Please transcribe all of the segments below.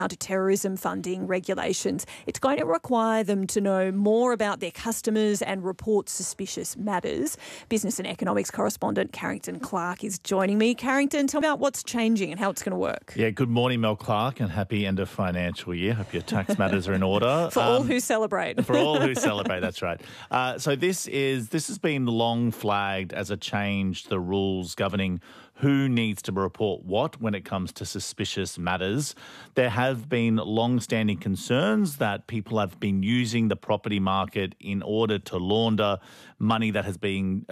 counter-terrorism funding regulations. It's going to require them to know more about their customers and report suspicious matters. Business and economics correspondent Carrington Clark is joining me. Carrington, tell me about what's changing and how it's going to work. Yeah, good morning, Mel Clark, and happy end of financial year. Hope your tax matters are in order. For all who celebrate. For all who celebrate, that's right. So this has been long flagged as a change to the rules governing who needs to report what when it comes to suspicious matters. There have been long-standing concerns that people have been using the property market in order to launder money that has been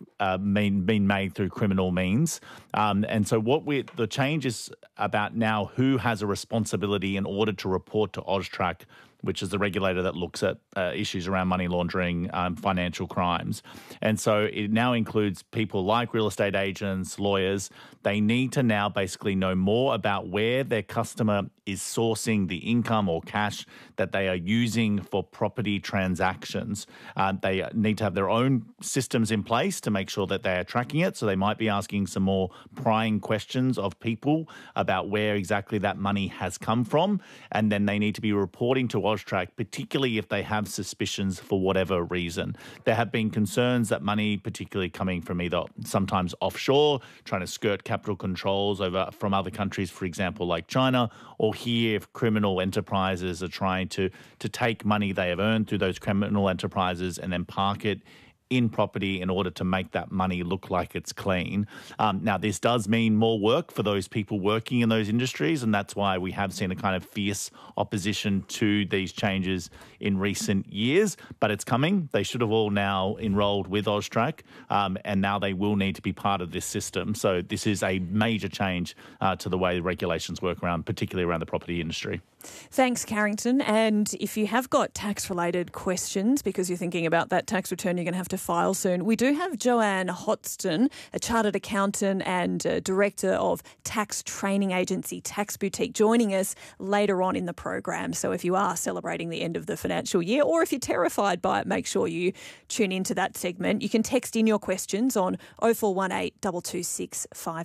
made through criminal means. And so the change is about now who has a responsibility in order to report to AUSTRAC, which is the regulator that looks at issues around money laundering, financial crimes. And so it now includes people like real estate agents, lawyers. They need to now basically know more about where their customer is sourcing the income or cash that they are using for property transactions. They need to have their own systems in place to make sure that they are tracking it. So they might be asking some more prying questions of people about where exactly that money has come from. And then they need to be reporting to AUSTRAC, particularly if they have suspicions for whatever reason. There have been concerns that money, particularly coming from either sometimes offshore, trying to skirt capital controls over from other countries, for example, like China, or here if criminal enterprises are trying to take money they have earned through those criminal enterprises and then park it in property in order to make that money look like it's clean. Now, this does mean more work for those people working in those industries, and that's why we have seen a kind of fierce opposition to these changes in recent years. But it's coming. They should have all now enrolled with AUSTRAC, and now they will need to be part of this system. So this is a major change to the way the regulations work particularly around the property industry. Thanks, Carrington. And if you have got tax-related questions, because you're thinking about that tax return you're going to have to file soon, we do have Joanne Hotston, a chartered accountant and director of tax training agency Tax Boutique, joining us later on in the program. So if you are celebrating the end of the financial year, or if you're terrified by it, make sure you tune into that segment. You can text in your questions on 0418 226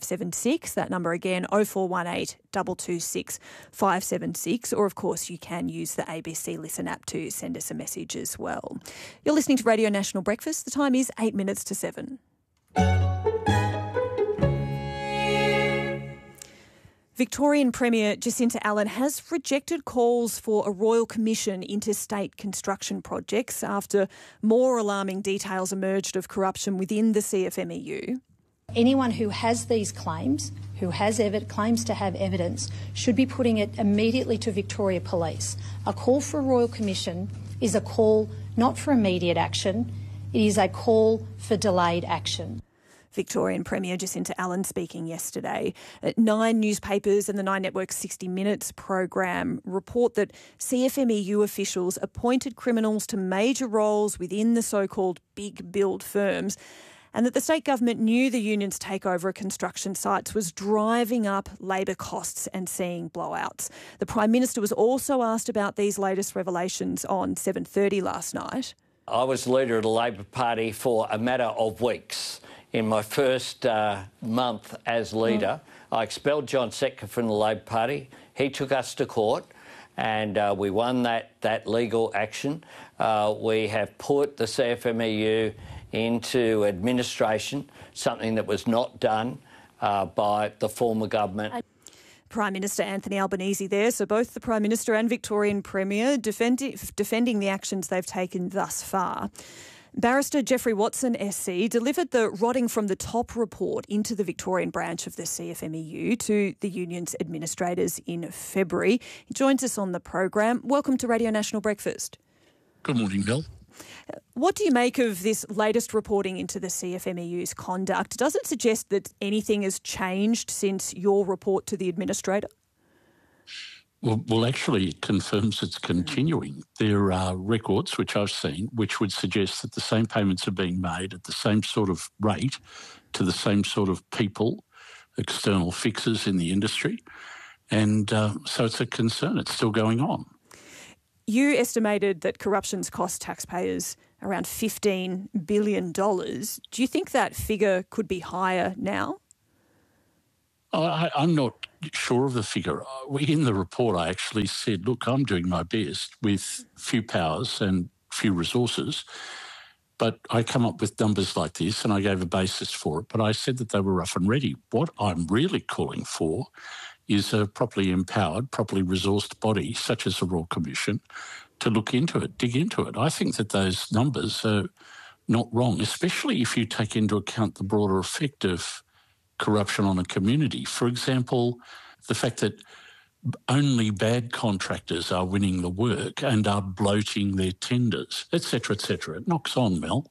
576. That number again, 0418 226 576. Or, of course, you can use the ABC Listen app to send us a message as well. You're listening to Radio National Breakfast. The time is 8 minutes to 7. Victorian Premier Jacinta Allan has rejected calls for a royal commission into state construction projects after more alarming details emerged of corruption within the CFMEU. Anyone who has these claims, who has claims to have evidence, should be putting it immediately to Victoria Police. A call for a Royal Commission is a call not for immediate action, it is a call for delayed action. Victorian Premier Jacinta Allan speaking yesterday. 9 newspapers and the 9 Network's 60 Minutes program report that CFMEU officials appointed criminals to major roles within the so-called big build firms, and that the state government knew the union's takeover of construction sites was driving up labour costs and seeing blowouts. The Prime Minister was also asked about these latest revelations on 7:30 last night. I was leader of the Labor Party for a matter of weeks. In my first month as leader, I expelled John Setka from the Labor Party. He took us to court and we won that legal action. We have put the CFMEU into administration, something that was not done by the former government. Prime Minister Anthony Albanese there. So both the Prime Minister and Victorian Premier defending the actions they've taken thus far. Barrister Geoffrey Watson SC delivered the Rotting from the Top report into the Victorian branch of the CFMEU to the union's administrators in February. He joins us on the program. Welcome to Radio National Breakfast. Good morning, Mel. What do you make of this latest reporting into the CFMEU's conduct? Does it suggest that anything has changed since your report to the administrator? Well, actually, it confirms it's continuing. There are records, which I've seen, which would suggest that the same payments are being made at the same sort of rate to the same sort of people, external fixers in the industry. And so it's a concern. It's still going on. You estimated that corruption's cost taxpayers around $15 billion. Do you think that figure could be higher now? I'm not sure of the figure. In the report, I actually said, look, I'm doing my best with few powers and few resources, but I come up with numbers like this and I gave a basis for it, but I said that they were rough and ready. What I'm really calling for is a properly empowered, properly resourced body, such as the Royal Commission, to look into it, dig into it. I think that those numbers are not wrong, especially if you take into account the broader effect of corruption on a community. For example, the fact that only bad contractors are winning the work and are bloating their tenders, et cetera, et cetera. It knocks on, Mel.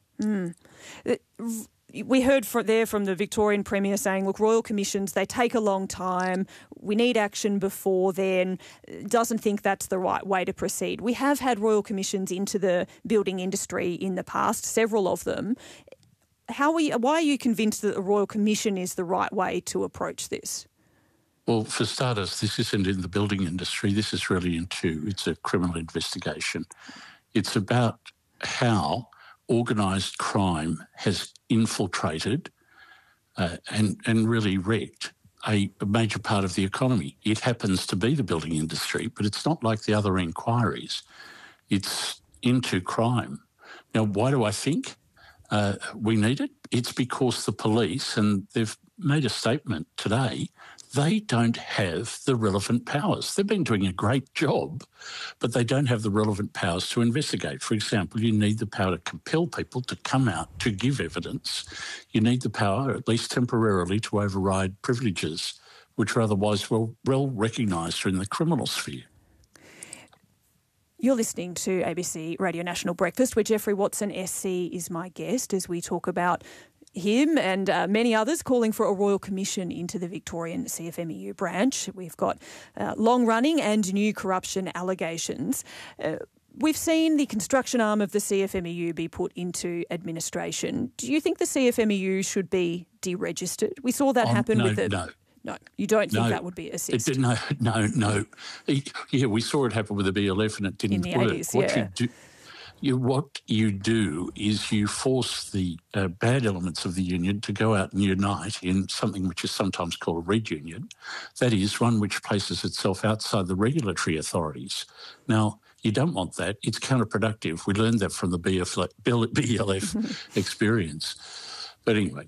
We heard from the Victorian Premier saying, look, Royal Commissions, they take a long time. We need action before then. Doesn't think that's the right way to proceed. We have had Royal Commissions into the building industry in the past, several of them. Why are you convinced that a Royal Commission is the right way to approach this? Well, for starters, this isn't in the building industry. This is really it's a criminal investigation. It's about how organised crime has infiltrated and really wrecked a major part of the economy. It happens to be the building industry, but it's not like the other inquiries. It's into crime. Now, why do I think we need it? It's because the police, and they've made a statement today, they don't have the relevant powers. They've been doing a great job, but they don't have the relevant powers to investigate. For example, you need the power to compel people to come out to give evidence. You need the power, at least temporarily, to override privileges, which are otherwise well recognised in the criminal sphere. You're listening to ABC Radio National Breakfast, where Geoffrey Watson SC is my guest as we talk about him and many others calling for a Royal Commission into the Victorian CFMEU branch. We've got long-running and new corruption allegations. We've seen the construction arm of the CFMEU be put into administration. Do you think the CFMEU should be deregistered? We saw that happen with the... No, you don't think that would be assist? No. Yeah, we saw it happen with the BLF and it didn't work. In the 80s, What you do is you force the bad elements of the union to go out and unite in something which is sometimes called a red union. That is, one which places itself outside the regulatory authorities. Now, you don't want that. It's counterproductive. We learned that from the BLF experience. But anyway.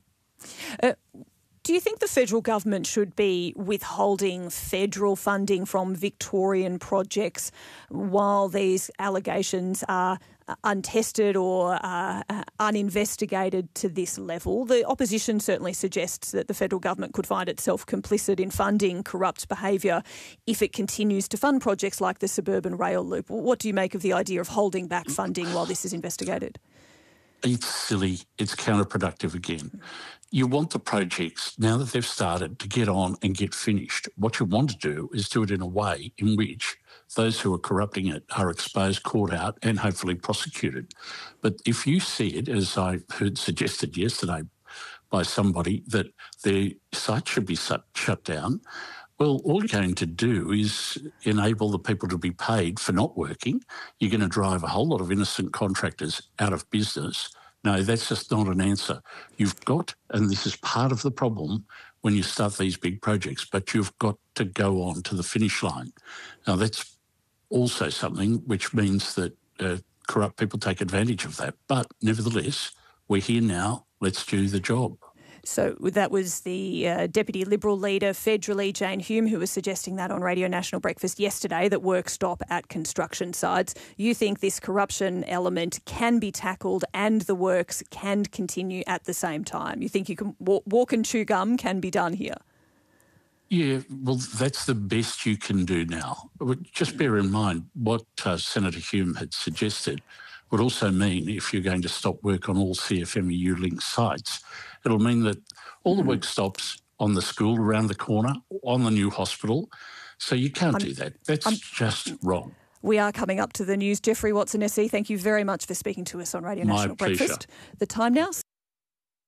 Do you think the federal government should be withholding federal funding from Victorian projects while these allegations are untested or uninvestigated to this level? The opposition certainly suggests that the federal government could find itself complicit in funding corrupt behaviour if it continues to fund projects like the Suburban Rail Loop. What do you make of the idea of holding back funding while this is investigated? It's silly. It's counterproductive again. You want the projects, now that they've started, to get on and get finished. What you want to do is do it in a way in which those who are corrupting it are exposed, caught out and hopefully prosecuted. But if you see it, as I heard suggested yesterday by somebody, that their site should be shut down, well, all you're going to do is enable the people to be paid for not working. You're going to drive a whole lot of innocent contractors out of business. No, that's just not an answer. You've got, and this is part of the problem when you start these big projects, but you've got to go on to the finish line. Now, that's also something which means that corrupt people take advantage of that. But nevertheless, we're here now. Let's do the job. So that was the Deputy Liberal leader federally, Jane Hume, who was suggesting that on Radio National Breakfast yesterday, that work stop at construction sites. You think this corruption element can be tackled and the works can continue at the same time? You think you can walk and chew gum can be done here? Yeah, well, that's the best you can do now. Just bear in mind what Senator Hume had suggested would also mean, if you're going to stop work on all CFMEU linked sites, it'll mean that all the work stops on the school around the corner, on the new hospital. So you can't do that. That's just wrong. We are coming up to the news. Geoffrey Watson SC, thank you very much for speaking to us on Radio National Breakfast. The time now,